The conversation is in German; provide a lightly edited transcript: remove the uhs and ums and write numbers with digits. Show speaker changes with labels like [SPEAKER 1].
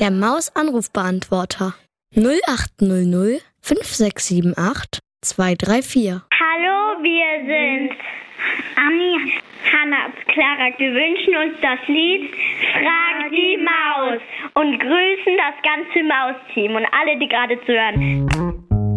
[SPEAKER 1] Der Maus-Anrufbeantworter 0800 5678 234.
[SPEAKER 2] Hallo, wir sind Anni, Hanna, Clara. Wir wünschen uns das Lied Frag die Maus und grüßen das ganze Maus-Team und alle, die gerade zuhören.